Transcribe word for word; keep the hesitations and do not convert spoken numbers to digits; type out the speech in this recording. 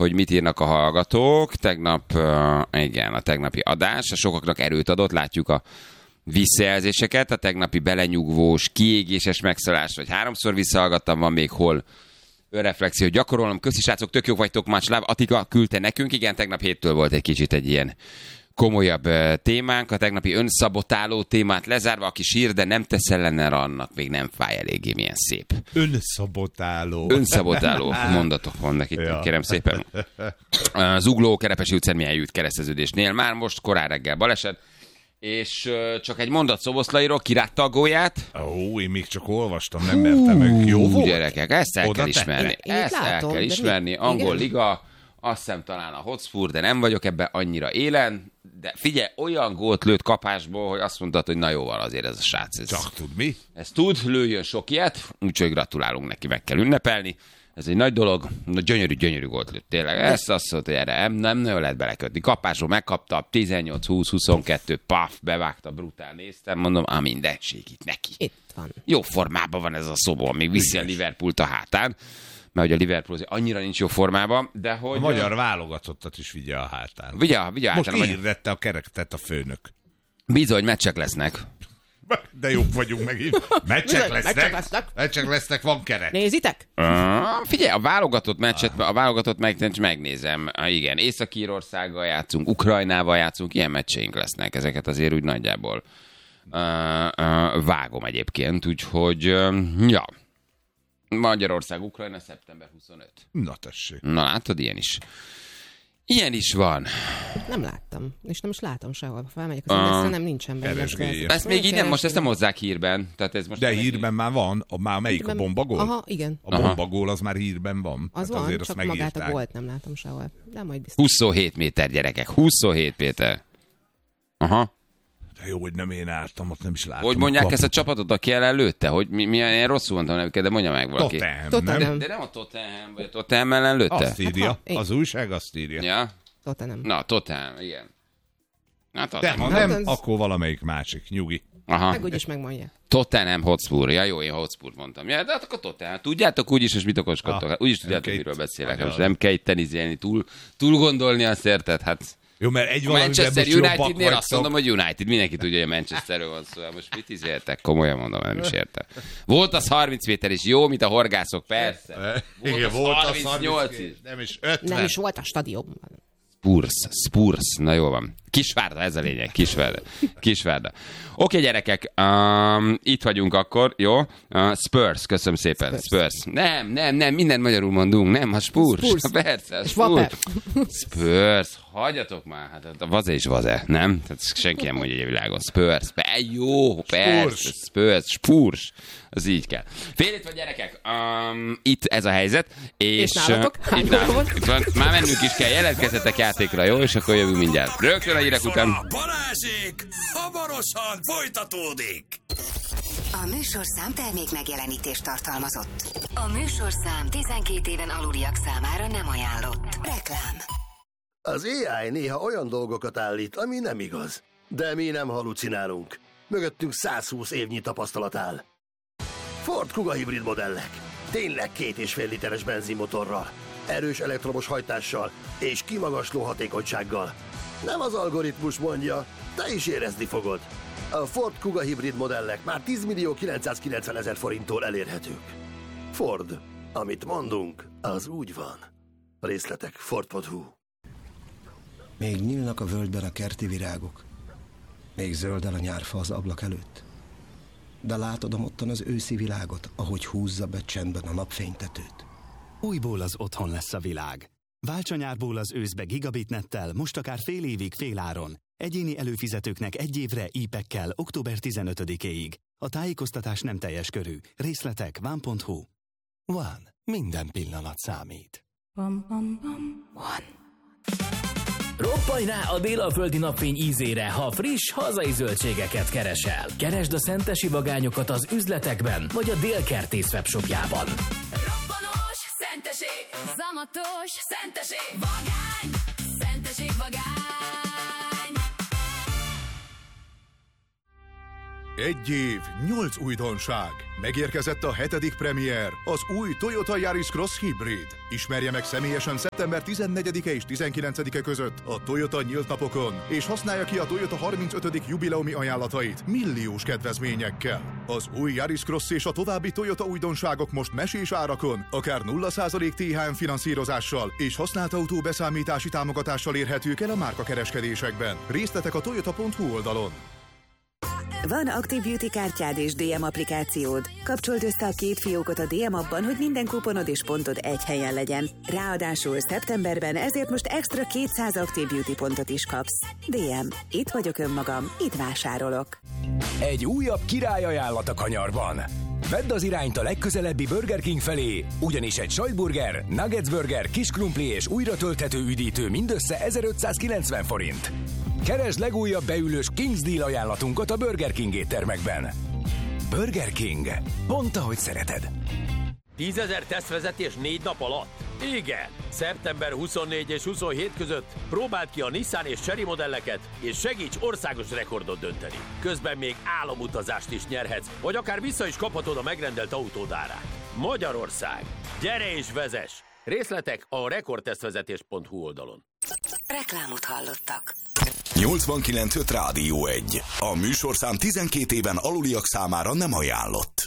hogy mit írnak a hallgatók. Tegnap, uh, igen, a tegnapi adás a sokaknak erőt adott, látjuk a visszajelzéseket, a tegnapi belenyugvós, kiégéses megszállás, vagy háromszor visszahallgattam, van még hol önreflexió, gyakorolom. Köszi srácok, tök jók vagytok, much love. Attika küldte nekünk, igen, tegnap héttől volt egy kicsit egy ilyen komolyabb témánk, a tegnapi önszabotáló témát lezárva, aki sír, de nem tesz ellene, annak még nem fáj eléggé, milyen szép. Önszabotáló. Önszabotáló mondatok vannak itt, ja. Kérem szépen. Zugló, Kerepesi utcán milyen jut kereszteződésnél, már most korán reggel baleset, és uh, csak egy mondat Szoboszlairól, kirátta a gólyát. Ó, én még csak olvastam, nem mertem meg. Jó volt? Gyerekek, ezt el Oda kell ismerni. Ezt látom, el kell ismerni. Angol igen? liga, azt hiszem talán a Hotspur, de nem vagyok ebben annyira élen. De figyelj, olyan gólt lőtt kapásból, hogy azt mondtad, hogy na jó van azért ez a srác. Ez, csak tud mi? Ez tud, lőjön sok ilyet, úgyhogy gratulálunk neki, meg kell ünnepelni. Ez egy nagy dolog, na gyönyörű, gyönyörű gólt lőtt. Tényleg, ezt azt mondta, hogy erre nem, nem nagyon lehet belekötni. Kapásról megkapta, tizennyolc húsz huszonkettő, paf, bevágta, brutál, néztem, mondom, a minden segít neki. Itt van. Jó formában van ez a Szobó, még viszi a Liverpoolt a hátán, mert hogy a Liverpool annyira nincs jó formában, de hogy... A magyar válogatottat is vigye a hátán. Vigye, vigye a hátán. Most hirdette a kerektet a főnök. Bizony, meccsek lesznek. De jók vagyunk megint. Meccsek lesznek. Meccsek lesznek. Meccsek lesznek, van keret. Nézitek? Uh, figyelj, a válogatott meccset, a válogatott meccset megnézem. Uh, igen, Észak-Írországgal játszunk, Ukrajnával játszunk, ilyen meccseink lesznek. Ezeket azért úgy nagyjából uh, uh, vágom egyébként, úgyhogy uh, ja. Magyarország, Ukrajna, szeptember huszonötödike. Na tessék. Na látod, ilyen is. Ilyen is van. Nem láttam, és nem is látom sehol. Felmegyek az indexre, nem nincsen benne. Ezt még így nem, most ezt nem hozzák hírben. Tehát ez most de hírben már van, a, már melyik hírben, a bombagól? Aha, igen. A bombagól az már hírben van. Az hát van, csak magát a gólt nem látom sehol. De majd biztos. huszonhét méter, gyerekek, huszonhét méter. Aha. De jó, hogy nem én álltam, ott nem is látom. Hogy mondják ezt a csapatot, aki ellen hogy mi, mi én rosszul mondtam neked, de mondja meg valaki. Tottenham, Tottenham. nem? De nem a Tottenham, vagy a Tottenham ellen lőtte? Azt írja, hát, ha, az újság azt írja. Ja? Tottenham. Na, Tottenham, igen. Na, de ha nem, Tottenham... akkor valamelyik másik, nyugi. Aha. Meg úgyis megmondja. Tottenham Hotspur. Ja, jó, én Hotspur mondtam. Ja, de hát akkor Tottenham. Tudjátok úgyis, hogy mit okoskodtok. Ah, úgyis tudjátok, miről beszélek. Most nem kell itt tenizélni, túl, túl gondolni azt, érted? Hát... Jó, mert egy a Manchester Unitednél azt mondom, hogy United. Mindenki tudja, hogy a Manchesterről van szó. Most mit izéltek? Komolyan mondom, nem is értem. Volt az harminc méter is jó, mint a horgászok, persze. Volt igen, az volt harmincnyolc is. Nem is ötven. Nem is volt a stadionban. Spurs, Spurs, na jó van. Kisvárda, ez a lényeg, Kisvárda. Kisvárda. Oké, gyerekek, um, itt vagyunk akkor, jó? Uh, Spurs, köszönöm szépen, Spurs. Spurs. Nem, nem, nem, minden magyarul mondunk, nem, a Spurs. Spurs. Persze, a Spurs. Spurs, hagyjatok már, hát a vaze is vaze, nem? Tehát senki nem mondja egy világon. Spurs, be, jó, persze, Spurs, Spurs. Az így kell. Fél itt van, gyerekek, um, itt ez a helyzet. És, és nálatok? Uh, itt, nálatok itt van, már mennünk is kell, jelentkezzetek játékra, jó? És akkor jövünk mindjárt. Rögtön a hírek után. Balázsék hamarosan folytatódik. A műsorszám termék megjelenítést tartalmazott. A műsorszám tizenkét éven aluliak számára nem ajánlott. Reklám. Az á i néha olyan dolgokat állít, ami nem igaz. De mi nem halucinálunk. Mögöttünk száz húsz évnyi tapasztalat áll. Ford Kuga hibrid modellek. Tényleg két és fél literes benzinmotorral, erős elektromos hajtással és kimagasló hatékonysággal. Nem az algoritmus mondja, te is érezni fogod. A Ford Kuga hibrid modellek már tíz millió kilencszázkilencven ezer forinttól elérhetők. Ford, amit mondunk, az úgy van. Részletek Ford pont hu. Még nyílnak a völgyben a kerti virágok. Még zöldel a nyárfa az ablak előtt. De látod amottan az őszi világot, ahogy húzza be csendben a napfénytetőt. Újból az otthon lesz a világ. Válts a nyárból az őszbe gigabitnettel, most akár fél évig fél áron. Egyéni előfizetőknek egy évre í pekkel október tizenötödikéig. A tájékoztatás nem teljes körű. Részletek van pont hu. Van. Minden pillanat számít. Bam, bam, bam. Van. Roppanj rá a délaföldi napfény ízére, ha friss, hazai zöldségeket keresel. Keresd a szentesi vagányokat az üzletekben, vagy a Délkertész webshopjában. Robbanós szenteség, zamatos szenteség, vagány, szenteség, vagány. Egy év, nyolc újdonság. Megérkezett a hetedik premier, az új Toyota Yaris Cross Hybrid. Ismerje meg személyesen szeptember tizennegyedike és tizenkilencedike között a Toyota nyílt napokon, és használja ki a Toyota harmincötödik jubileumi ajánlatait milliós kedvezményekkel. Az új Yaris Cross és a további Toyota újdonságok most mesés árakon, akár nulla százalék té há em finanszírozással és használt autó beszámítási támogatással érhetők el a márkakereskedésekben. Részletek a toyota pont hu oldalon. Van Active Beauty kártyád és dé em applikációd? Kapcsold össze a két fiókot a dé em appban, hogy minden kuponod és pontod egy helyen legyen. Ráadásul szeptemberben ezért most extra kétszáz Active Beauty pontot is kapsz. dé em. Itt vagyok önmagam, itt vásárolok. Egy újabb királyajánlat a kanyarban. Vedd az irányt a legközelebbi Burger King felé, ugyanis egy sajtburger, nuggets burger, kis krumpli és újra tölthető üdítő mindössze ezerötszázkilencven forint. Keresd legújabb beülős King's Deal ajánlatunkat a Burger King éttermekben. Burger King. Pont ahogy szereted. tízezer tesztvezetés négy nap alatt? Igen! szeptember huszonnégy és huszonhét között próbáld ki a Nissan és Chery modelleket, és segíts országos rekordot dönteni. Közben még álomutazást is nyerhetsz, vagy akár vissza is kaphatod a megrendelt autód árát. Magyarország! Gyere és vezess! Részletek a rekordtesztvezetés pont hu oldalon. Reklámot hallottak. nyolcvankilenc öt Rádió egy. A műsorszám tizenkét éven aluliak számára nem ajánlott.